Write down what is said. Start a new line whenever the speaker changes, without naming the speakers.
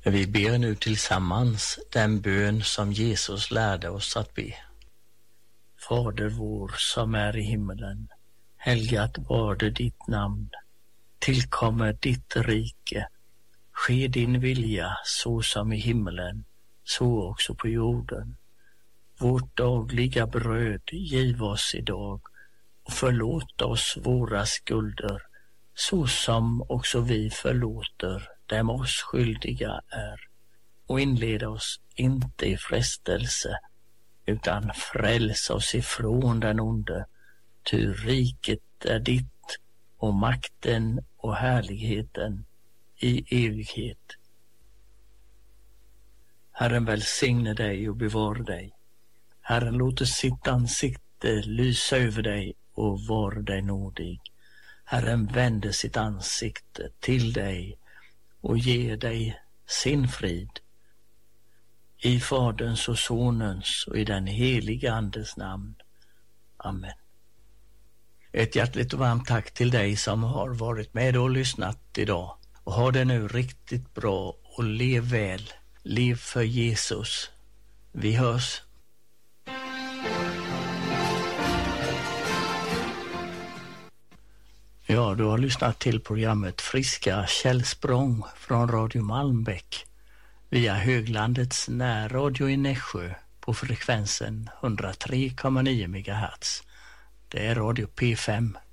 Vi ber nu tillsammans den bön som Jesus lärde oss att be. Fader vår som är i himmelen, helgat varde ditt namn. Tillkommer ditt rike. Ske din vilja så som i himmelen, så också på jorden. Vårt dagliga bröd giv oss idag och förlåt oss våra skulder, så som också vi förlåter dem oss skyldiga är. Och inleda oss inte i frestelse, utan fräls oss ifrån den onde. Ty riket är ditt och makten och härligheten i evighet. Herren välsigne dig och bevara dig. Herren låter sitt ansikte lysa över dig och vara dig nådig. Herren vänder sitt ansikte till dig och ger dig sin frid. I Faderns och Sonens och i den heliga Andes namn. Amen. Ett hjärtligt och varmt tack till dig som har varit med och lyssnat idag. Och ha det nu riktigt bra och lev väl. Lev för Jesus. Vi hörs. Ja, du har lyssnat till programmet Friska källsprång från Radio Malmbäck via Höglandets närradio i Nässjö på frekvensen 103,9 MHz. Det är Radio P5.